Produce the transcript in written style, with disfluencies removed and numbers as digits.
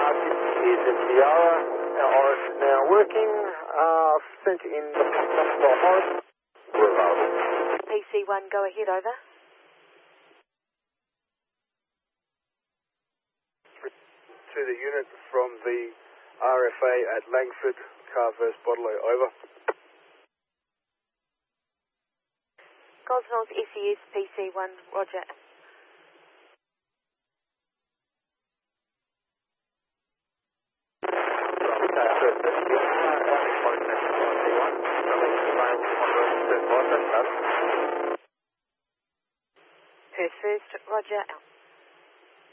This is the Tiara. Oris is now working. Sent in the Oris. We're available. PC1, go ahead, over. To the unit from the RFA at Langford, Carverse, Bodlow, over. Gosnells SES PC1, roger. Perth first, roger, out.